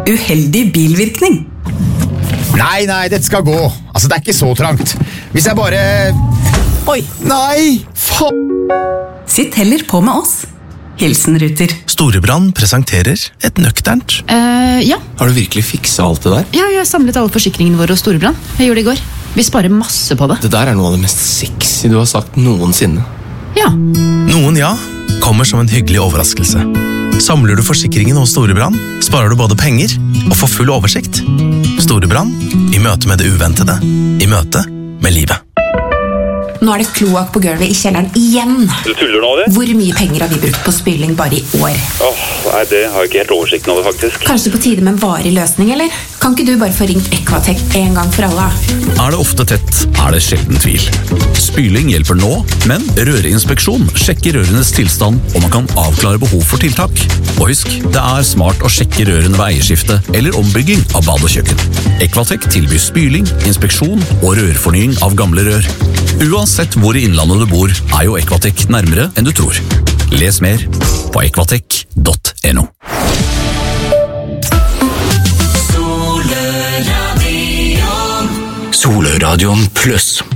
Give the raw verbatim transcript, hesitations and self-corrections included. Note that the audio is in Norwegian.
uheldig bilvirkning. Nei, nei, dette skal gå. Altså, det er ikke så trangt. Hvis jeg bare... Oi. Nei, faen. Sitt heller på med oss. Hilsen Ruter. Storebrand presenterer et nøkternt. Uh, ja. Har du virkelig fikset alt det der? Ja, jeg har samlet alle forsikringene våre hos Storebrand. Jeg gjorde det i går. Vi sparer masse på det. Det der er noe av det mest sexy du har sagt noensinne. Ja. Noen ja, kommer som en hyggelig overraskelse. Samler du forsikringen hos Storebrand, sparer du både penger og får full oversikt. Storebrand, i møte med det uventede, i møte med livet. Nå er det kloakk på gulvet i kjelleren igjen. Du tuller nå, det? Hvor mye penger har vi brukt på spyling bare i år? Åh, nei, det har jeg ikke helt oversikten over, faktisk. Kanskje på tide med en varig løsning, eller? Kan ikke du bare få ringt Equatec en gang for alle? Er det ofte tett, er det sjelden tvil. Spyling hjelper nå, men rørinspeksjon sjekker rørenes tilstand, og man kan avklare behov for tiltak. Og husk, det er smart å sjekke rørene ved eierskifte eller ombygging av bad og kjøkken. Equatec tilbyr spyling, inspeksjon og rørfornying av gamle rør. Uansett hvor i innlandet du bor, er jo Equatec nærmere enn du tror. Les mer på equatec punktum no. Soløradion Pluss.